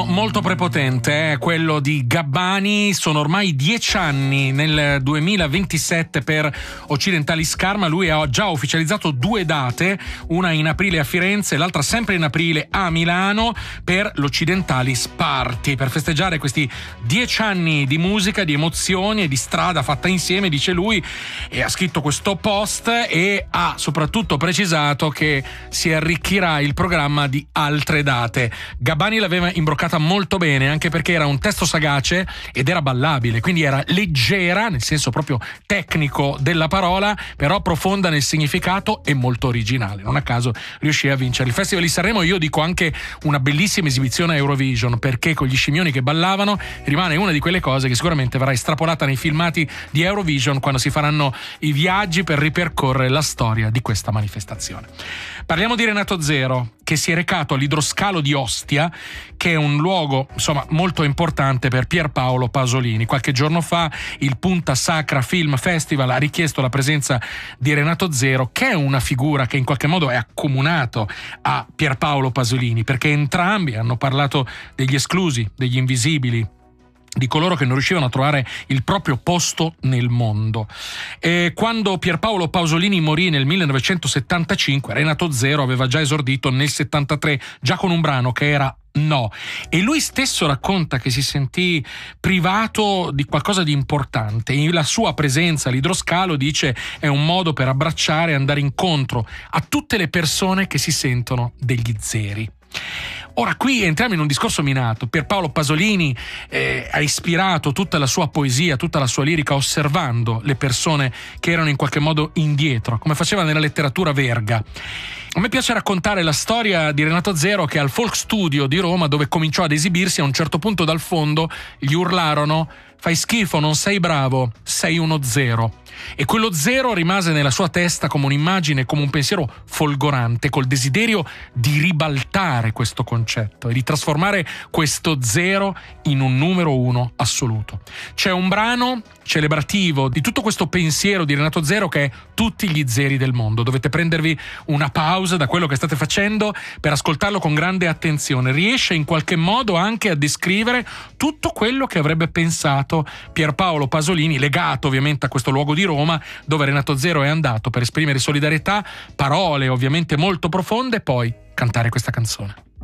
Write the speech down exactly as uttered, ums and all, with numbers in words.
molto prepotente, eh, quello di Gabbani. Sono ormai dieci anni nel duemilaventisette per Occidentalis Karma. Lui ha già ufficializzato due date, una in aprile a Firenze e l'altra sempre in aprile a Milano, per l'Occidentalis Party, per festeggiare questi dieci anni di musica, di emozioni e di strada fatta insieme, dice lui. E ha scritto questo post e ha soprattutto precisato che si arricchirà il programma di altre date. Gabbani l'aveva imbroccata molto bene, anche perché era un testo sagace ed era ballabile, quindi era leggera nel senso proprio tecnico della parola, però profonda nel significato e molto originale. Non a caso riuscì a vincere il Festival di Sanremo. Io dico anche una bellissima esibizione a Eurovision, perché con gli scimmioni che ballavano rimane una di quelle cose che sicuramente verrà estrapolata nei filmati di Eurovision quando si faranno i viaggi per ripercorrere la storia di questa manifestazione. Parliamo di Renato Zero, che si è recato all'idroscalo di Ostia, che è un luogo insomma molto importante per Pierpaolo Pasolini. Qualche giorno fa il Punta Sacra Film Festival ha richiesto la presenza di Renato Zero, che è una figura che in qualche modo è accomunato a Pierpaolo Pasolini, perché entrambi hanno parlato degli esclusi, degli invisibili, di coloro che non riuscivano a trovare il proprio posto nel mondo. E quando Pierpaolo Pasolini morì nel millenovecentosettantacinque, Renato Zero aveva già esordito nel settantatré, già con un brano che era No, e lui stesso racconta che si sentì privato di qualcosa di importante. La sua presenza all'idroscalo, dice, è un modo per abbracciare e andare incontro a tutte le persone che si sentono degli zeri. Ora qui entriamo in un discorso minato. Pierpaolo Pasolini eh, ha ispirato tutta la sua poesia, tutta la sua lirica osservando le persone che erano in qualche modo indietro, come faceva nella letteratura Verga. A me piace raccontare la storia di Renato Zero, che al Folk Studio di Roma, dove cominciò ad esibirsi, a un certo punto dal fondo gli urlarono: "Fai schifo, non sei bravo, sei uno zero". E quello zero rimase nella sua testa come un'immagine, come un pensiero folgorante, col desiderio di ribaltare questo concetto e di trasformare questo zero in un numero uno assoluto. C'è un brano celebrativo di tutto questo pensiero di Renato Zero che è Tutti gli zeri del mondo. Dovete prendervi una pausa da quello che state facendo per ascoltarlo con grande attenzione. Riesce in qualche modo anche a descrivere tutto quello che avrebbe pensato Pierpaolo Pasolini, legato ovviamente a questo luogo di Roma dove Renato Zero è andato per esprimere solidarietà, parole ovviamente molto profonde, e poi cantare questa canzone.